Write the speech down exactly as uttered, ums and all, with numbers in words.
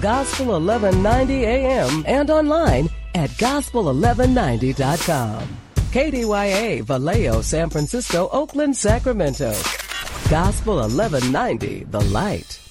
Gospel eleven ninety A M and online at gospel eleven ninety dot com. K D Y A, Vallejo, San Francisco, Oakland, Sacramento. Gospel eleven ninety, The Light.